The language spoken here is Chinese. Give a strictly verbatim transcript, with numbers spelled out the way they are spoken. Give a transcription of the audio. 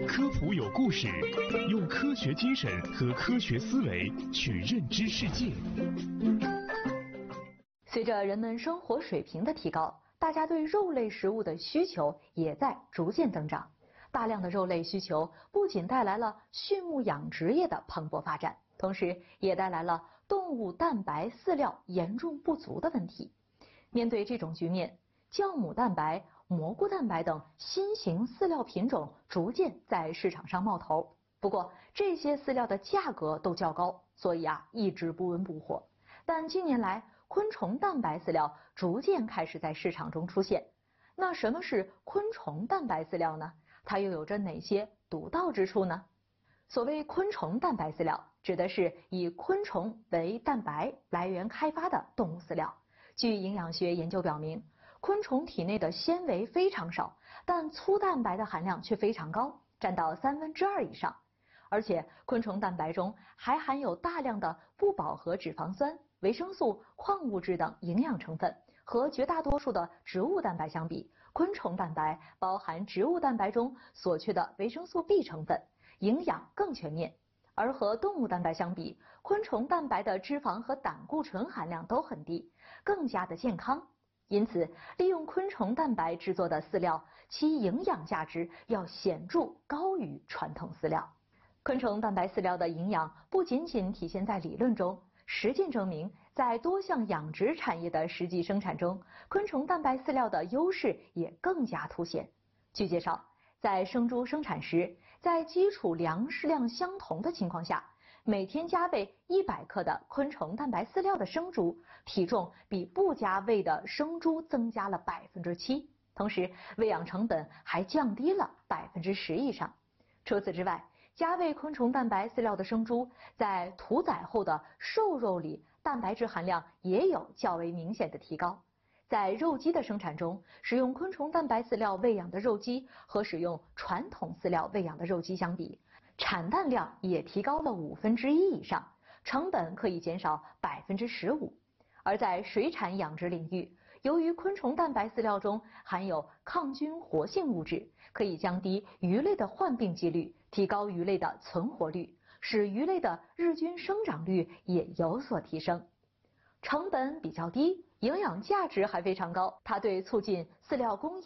科普有故事，用科学精神和科学思维去认知世界。 随着人们生活水平的提高，大家对肉类食物的需求也在逐渐增长。大量的肉类需求不仅带来了畜牧养殖业的蓬勃发展，同时也带来了动物蛋白饲料严重不足的问题。面对这种局面，酵母蛋白、蘑菇蛋白等新型饲料品种逐渐在市场上冒头。不过，这些饲料的价格都较高，所以啊，一直不温不火。但近年来，昆虫蛋白饲料逐渐开始在市场中出现。那什么是昆虫蛋白饲料呢？它又有着哪些独到之处呢？所谓昆虫蛋白饲料，指的是以昆虫为蛋白来源开发的动物饲料。据营养学研究表明，昆虫体内的纤维非常少，但粗蛋白的含量却非常高，占到三分之二以上。而且昆虫蛋白中还含有大量的不饱和脂肪酸、维生素、矿物质等营养成分。和绝大多数的植物蛋白相比，昆虫蛋白包含植物蛋白中所缺的维生素 B 成分，营养更全面。而和动物蛋白相比，昆虫蛋白的脂肪和胆固醇含量都很低，更加的健康。因此，利用昆虫蛋白制作的饲料，其营养价值要显著高于传统饲料。昆虫蛋白饲料的营养不仅仅体现在理论中，实践证明，在多项养殖产业的实际生产中，昆虫蛋白饲料的优势也更加凸显。据介绍，在生猪生产时，在基础粮食量相同的情况下，每天加喂一百克的昆虫蛋白饲料的生猪，体重比不加喂的生猪增加了百分之七，同时喂养成本还降低了百分之十以上。除此之外，加喂昆虫蛋白饲料的生猪在屠宰后的瘦肉里，蛋白质含量也有较为明显的提高。在肉鸡的生产中，使用昆虫蛋白饲料喂养的肉鸡和使用传统饲料喂养的肉鸡相比，产蛋量也提高了五分之一以上，成本可以减少百分之十五。而在水产养殖领域，由于昆虫蛋白饲料中含有抗菌活性物质，可以降低鱼类的患病几率，提高鱼类的存活率，使鱼类的日均生长率也有所提升。成本比较低，营养价值还非常高，它对促进饲料工业